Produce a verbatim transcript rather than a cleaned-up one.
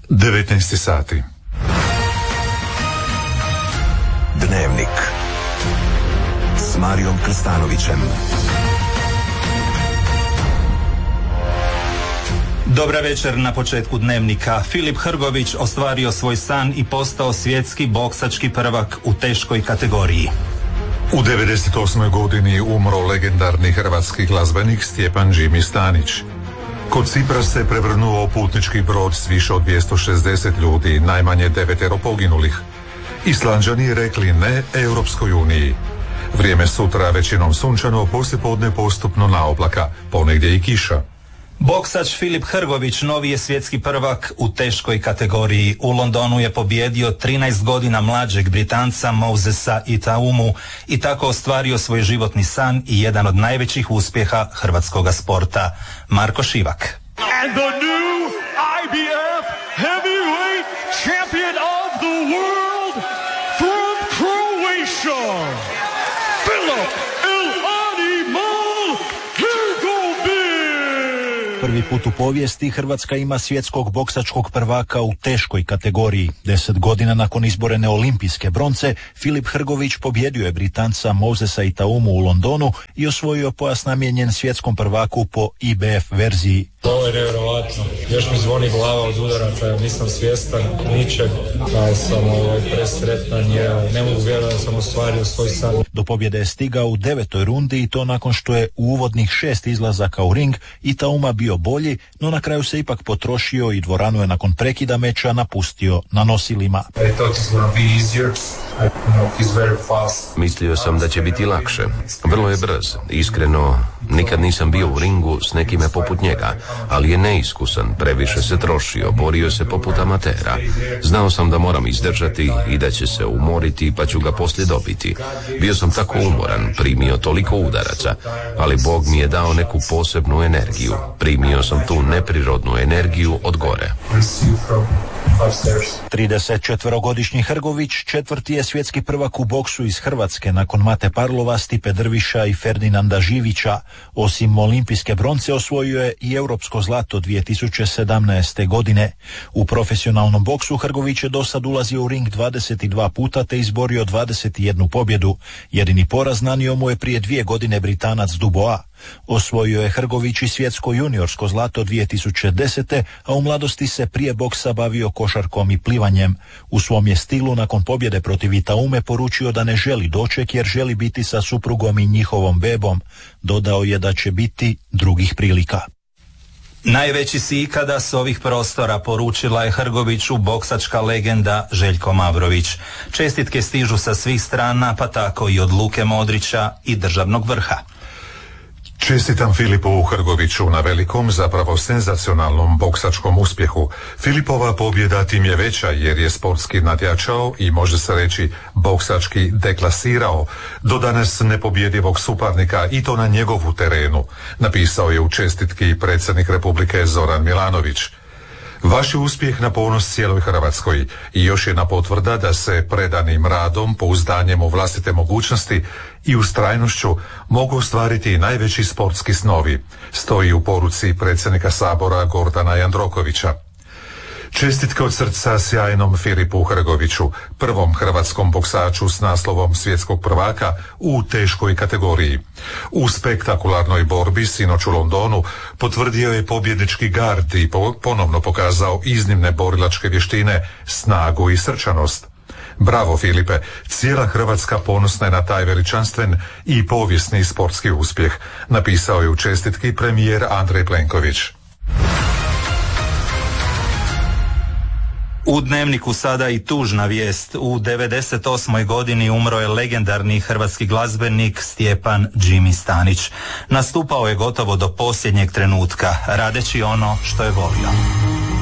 devetnaest sati. Dnevnik s Marijom Krstanovićem. Dobra večer. Na početku Dnevnika. Filip Hrgović ostvario svoj san i postao svjetski boksački prvak u teškoj kategoriji. U devedeset osmoj godini umro legendarni hrvatski glazbenik Stjepan Jimmy Stanić. Kod Cipra se prevrnuo putnički brod s više od dvjesto šezdeset ljudi, najmanje devetero poginulih. Islanđani rekli ne Europskoj uniji. Vrijeme sutra većinom sunčano, poslijepodne postupno naoblaka, ponegdje i kiša. Boksač Filip Hrgović novi je svjetski prvak u teškoj kategoriji. U Londonu je pobijedio trinaest godina mlađeg Britanca Mosesa Itaumu i tako ostvario svoj životni san i jedan od najvećih uspjeha hrvatskoga sporta. Marko Šivak. And the new I B F heavyweight champion of the world from Croatia, Filip Prvi put u povijesti Hrvatska ima svjetskog boksačkog prvaka u teškoj kategoriji. Deset godina nakon izborene olimpijske bronce, Filip Hrgović pobjedio je Britanca Mosesa Itaumu u Londonu i osvojio pojas namijenjen svjetskom prvaku po I B F verziji. Ovo je nevjerovatno. Još mi zvoni glava od udaraca, nisam svjestan ničeg, ali sam ovaj, presretan jer ne mogu vjerovati da sam ostvario svoj san. Do pobjede je stigao u devetoj rundi i to nakon što je u uvodnih šest izlazaka u ring Itauma bio bolji, no na kraju se ipak potrošio i dvoranu je nakon prekida meča napustio na nosilima. Mislio sam da će biti lakše. Vrlo je brz. Iskreno, nikad nisam bio u ringu s nekime poput njega, ali je neiskusan, previše se trošio, borio se poput amatera. Znao sam da moram izdržati i da će se umoriti, pa ću ga poslije dobiti. Bio sam tako umoran, primio toliko udaraca, ali Bog mi je dao neku posebnu energiju. Primio sam tu neprirodnu energiju od gore. tridesetčetverogodišnji Hrgović četvrti je svjetski prvak u boksu iz Hrvatske nakon Mate Parlova, Stipe Drviša i Ferdinanda Živića. Osim olimpijske bronce osvojio je i europsko zlato dvije tisuće sedamnaeste. godine. U profesionalnom boksu Hrgović je dosad ulazio u ring dvadeset dva puta te izborio dvadeset jednu pobjedu. Jedini poraz nanio mu je prije dvije godine Britanac Dubois. Osvojio je Hrgović i svjetsko juniorsko zlato dvije tisuće desete. a u mladosti se prije boksa bavio košarkom i plivanjem. U svom je stilu nakon pobjede protiv Itaume poručio da ne želi doček jer želi biti sa suprugom i njihovom bebom. Dodao je da će biti drugih prilika. Najveći si ikada s ovih prostora, poručila je Hrgoviću boksačka legenda Željko Mavrović. Čestitke stižu sa svih strana, pa tako i od Luke Modrića i državnog vrha. Čestitam Filipu Hrgoviću na velikom, zapravo senzacionalnom boksačkom uspjehu. Filipova pobjeda tim je veća jer je sportski nadjačao i može se reći boksački deklasirao do danas nepobjedivog suparnika i to na njegovu terenu, napisao je u čestitki predsjednik Republike Zoran Milanović. Vaš je uspjeh na ponos cijeloj Hrvatskoj i još jedna potvrda da se predanim radom, pouzdanjem u vlastite mogućnosti i ustrajnošću mogu ostvariti najveći sportski snovi, stoji u poruci predsjednika Sabora Gordana Jandrokovića. Čestitke od srca sjajnom Filipu Hrgoviću, prvom hrvatskom boksaču s naslovom svjetskog prvaka u teškoj kategoriji. U spektakularnoj borbi sinoć u Londonu potvrdio je pobjednički gard i po- ponovno pokazao iznimne borilačke vještine, snagu i srčanost. Bravo Filipe, cijela Hrvatska ponosna je na taj veličanstven i povijesni sportski uspjeh, napisao je u čestitki premijer Andrej Plenković. U Dnevniku sada i tužna vijest. U devedeset osmoj. godini umro je legendarni hrvatski glazbenik Stjepan Jimmy Stanić. Nastupao je gotovo do posljednjeg trenutka, radeći ono što je volio.